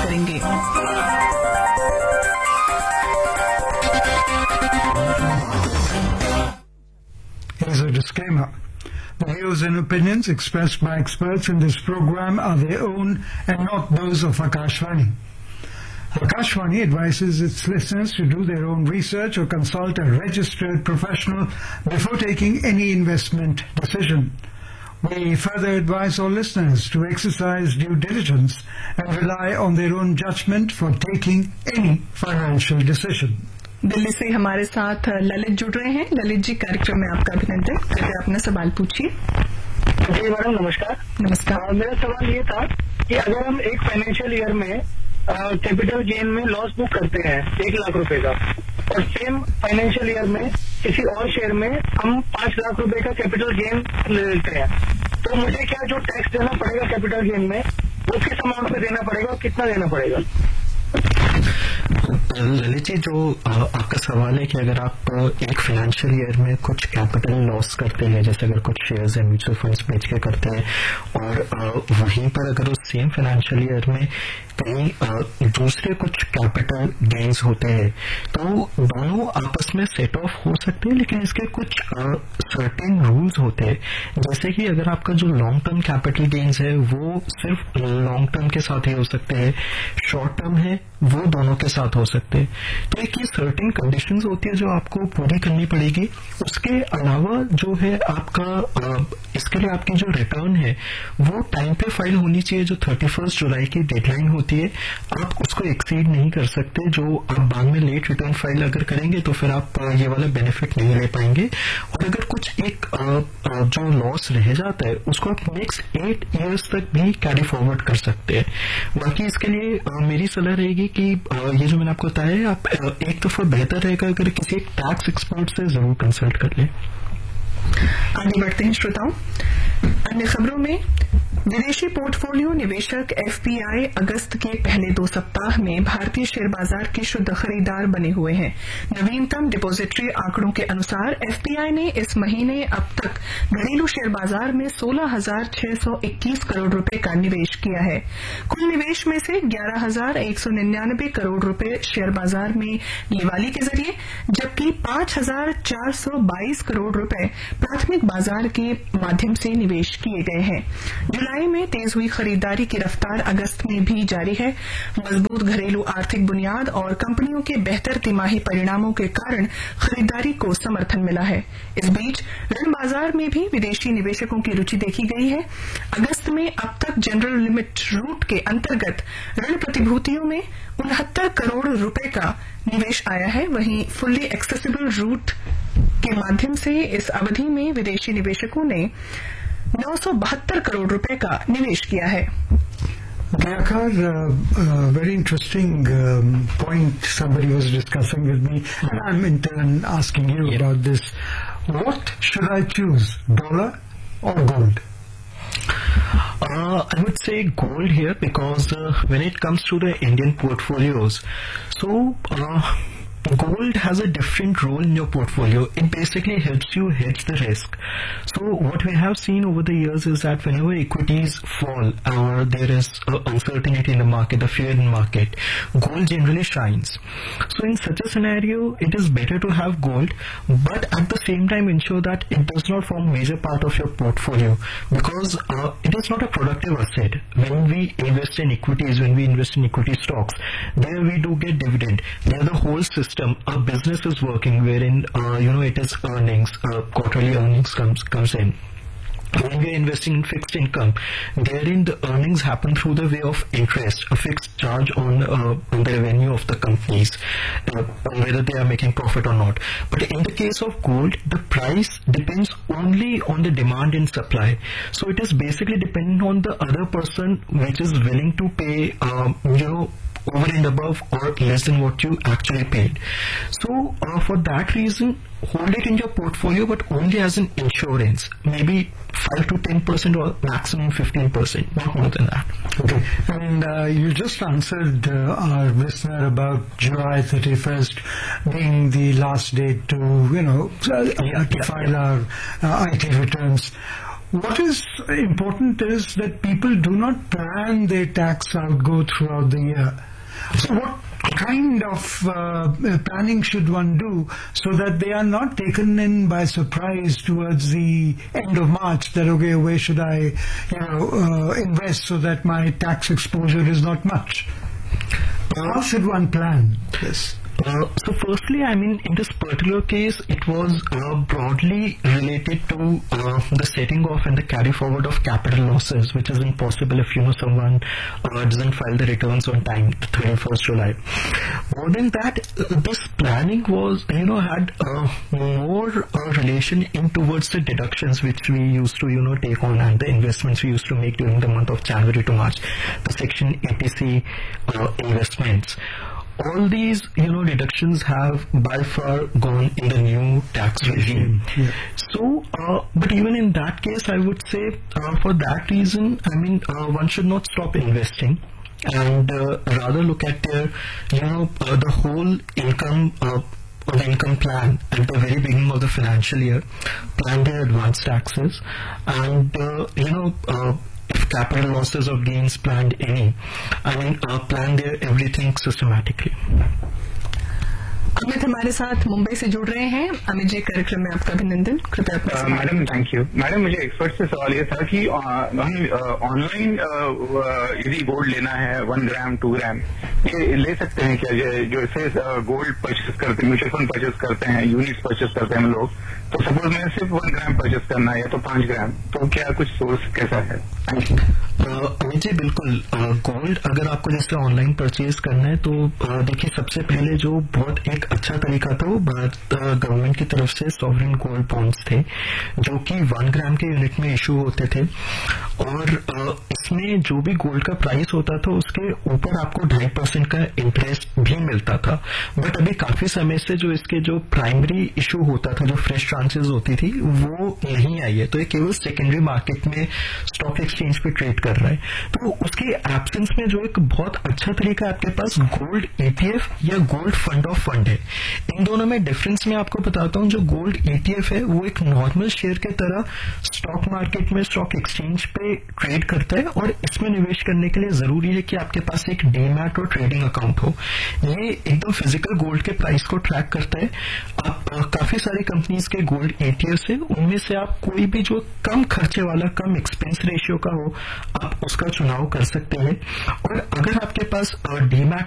करेंगे। Here's a disclaimer. The views and opinions expressed by experts in this program are their own and not those of Akashvani. Akashvani advises its listeners to do their own research or consult a registered professional before taking any investment decision. We further advise all listeners to exercise due diligence and rely on their own judgment for taking any financial decision. Delhi से हमारे साथ ललित जुड़ रहे हैं। ललित जी, कार्यक्रम में आपका अभिनंदन। कृपया अपना सवाल पूछिए। जी मैडम, नमस्कार। नमस्कार। मेरा सवाल ये था कि अगर हम एक फाइनेंशियल ईयर में कैपिटल गेन में लॉस बुक करते हैं 1 लाख रुपए का, और सेम फाइनेंशियल ईयर में किसी और शेयर में हम 5 लाख रुपए का कैपिटल गेन ले लेते हैं, तो मुझे क्या जो टैक्स देना पड़ेगा कैपिटल गेन में, वो किस अमाउंट पे देना पड़ेगा और कितना देना पड़ेगा? ललित जी, जो आपका सवाल है कि अगर आप एक फाइनेंशियल ईयर में कुछ कैपिटल लॉस करते हैं, जैसे अगर कुछ शेयर्स या म्यूचुअल फंड्स बेच के करते हैं, और वहीं पर अगर उस सेम फाइनेंशियल ईयर में कहीं दूसरे कुछ कैपिटल गेन्स होते हैं, तो दोनों आपस में सेट ऑफ हो सकते हैं, लेकिन इसके कुछ सर्टेन रूल्स होते हैं। जैसे कि अगर आपका जो लॉन्ग टर्म कैपिटल गेन्स है वो सिर्फ लॉन्ग टर्म के साथ ही हो सकते हैं, शॉर्ट टर्म है वो दोनों के साथ हो सकते हैं। तो एक ये सर्टेन कंडीशंस होती है जो आपको पूरी करनी पड़ेगी। उसके अलावा जो है आपका इसके लिए आपकी जो रिटर्न है वो टाइम पे फाइल होनी चाहिए। जो 31 जुलाई की डेडलाइन होती है, आप उसको एक्सीड नहीं कर सकते। जो आप बाद में लेट रिटर्न फाइल अगर करेंगे तो फिर आप ये वाला बेनिफिट नहीं ले पाएंगे। और अगर कुछ एक जो लॉस रह जाता है उसको आप नेक्स्ट 8 ईयर्स तक भी कैरी फॉरवर्ड कर सकते हैं। बाकी इसके लिए मेरी सलाह रहेगी कि ये जो मैंने आपको बताया, आप एक दफा बेहतर रहेगा अगर किसी एक टैक्स एक्सपर्ट से जरूर कंसल्ट कर लें। आगे बढ़ते हैं श्रोताओं। अन्य खबरों में, विदेशी पोर्टफोलियो निवेशक एफपीआई अगस्त के पहले 2 सप्ताह में भारतीय शेयर बाजार के शुद्ध खरीदार बने हुए हैं। नवीनतम डिपोजिटरी आंकड़ों के अनुसार एफपीआई ने इस महीने अब तक घरेलू शेयर बाजार में 16,621 करोड़ रुपए का निवेश किया है। कुल निवेश में से 11,199 करोड़ रुपए शेयर बाजार में लिवाली के जरिए, जबकि 5,422 करोड़ रुपए प्राथमिक बाजार के माध्यम से निवेश किए गए हैं। जुलाई में तेज हुई खरीदारी की रफ्तार अगस्त में भी जारी है। मजबूत घरेलू आर्थिक बुनियाद और कंपनियों के बेहतर तिमाही परिणामों के कारण खरीदारी को समर्थन मिला है। इस बीच ऋण बाजार में भी विदेशी निवेशकों की रुचि देखी गई है। अगस्त में अब तक जनरल लिमिट रूट के अंतर्गत ऋण प्रतिभूतियों में 69 करोड़ रुपए का निवेश आया है। वहीं फुल्ली एक्सेसिबल रूट के माध्यम से इस अवधि में विदेशी निवेशकों ने 972 करोड़ रुपए का निवेश किया है। Gayakar, very interesting point somebody was discussing with me, and I'm in turn asking you about this. What should I choose, dollar or gold? I would say gold here, because when it comes to the Indian portfolios, so gold has a different role in your portfolio. It basically helps you hedge the risk. So what we have seen over the years is that whenever equities fall or there is uncertainty in the market, the fear in the market, gold generally shines. So in such a scenario, it is better to have gold, but at the same time ensure that it does not form a major part of your portfolio, because it is not a productive asset. When we invest in equities, when we invest in equity stocks, there we do get dividend. There the whole system, a business is working wherein it is earnings, quarterly earnings comes in. When we are investing in fixed income, therein the earnings happen through the way of interest, a fixed charge on the revenue of the companies, whether they are making profit or not. But in the case of gold, the price depends only on the demand and supply. So it is basically dependent on the other person which is willing to pay, over and above or less than what you actually paid. So for that reason, hold it in your portfolio, but only as an insurance, maybe 5 to 10% or maximum 15%, not more than that. Okay. And you just answered our listener about July 31st being the last date to, to file our IT returns. What is important is that people do not plan their tax outgo throughout the year. So what kind of planning should one do so that they are not taken in by surprise towards the end of March that, okay, where should I, invest so that my tax exposure is not much? How should one plan this? So firstly, I mean, in this particular case, it was broadly related to the setting off and the carry forward of capital losses, which isn't possible if, someone doesn't file the returns on time, the 31st July. More than that, this planning was, had more relation in towards the deductions which we used to, take on, and the investments we used to make during the month of January to March, the Section 80C investments. All these, deductions have by far gone in the new tax regime. Yeah. So, but even in that case, I would say, for that reason, I mean, one should not stop investing and rather look at their, the whole income or the income plan at the very beginning of the financial year, plan their advance taxes, and if capital losses or gains planned any, plan their everything systematically. Amit हमारे साथ मुंबई से जुड़ रहे हैं। अमित जी, कार्यक्रम में आपका अभिनंदन। कृपया मैडम, थैंक यू। मैडम, मुझे एक्सपर्ट से सवाल ये था कि ऑनलाइन यदि गोल्ड लेना है 1 ग्राम 2 ग्राम, ये ले सकते हैं क्या? जो इसे गोल्ड परचेस करते हैं, म्यूचुअल फंड परचेस करते हैं, यूनिट्स परचेस करते हैं लोग, तो सपोज मैंने सिर्फ 1 ग्राम परचेस करना है या तो 5 ग्राम, तो क्या कुछ सोर्स कैसा है? Thank you. अमित जी, बिल्कुल, गोल्ड अगर आपको जैसे ऑनलाइन परचेज करना है तो देखिए, सबसे पहले जो बहुत एक अच्छा तरीका था वो भारत गवर्नमेंट की तरफ से सॉवरेन गोल्ड बॉन्ड्स थे, जो कि 1 ग्राम के यूनिट में इशू होते थे, और इसमें जो भी गोल्ड का प्राइस होता था उसके ऊपर आपको 2.5% का इंटरेस्ट भी मिलता था। बट अभी काफी समय से जो इसके जो प्राइमरी इशू होता था, जो फ्रेश ट्रांसेस होती थी, वो नहीं आई है, तो ये केवल सेकेंडरी मार्केट में स्टॉक एक्सचेंज पे ट्रेड कर रहा है। तो उसके एब्सेंस में जो एक बहुत अच्छा तरीका आपके पास गोल्ड ETF या गोल्ड फंड ऑफ फंड है। इन दोनों में डिफरेंस मैं आपको बताता हूं। जो गोल्ड ETF है वो एक नॉर्मल शेयर के तरह स्टॉक मार्केट में, स्टॉक एक्सचेंज पे ट्रेड करता है, और इसमें निवेश करने के लिए जरूरी है कि आपके पास एक डीमैट और ट्रेडिंग अकाउंट हो। ये एकदम फिजिकल गोल्ड के प्राइस को ट्रैक करता है। आप काफी सारी कंपनीज के गोल्ड ETFs है, उनमें से आप कोई भी जो कम खर्चे वाला, कम एक्सपेंस रेशियो का हो, आप उसका चुनाव कर सकते हैं। और अगर आपके पास डीमैट